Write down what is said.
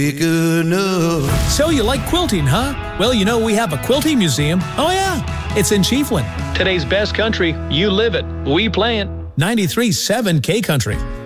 big enough. So you like quilting, huh? Well, you know we have a quilting museum. Oh yeah, it's in Chiefland. Today's best country, you live it. We play it. 93.7 K Country.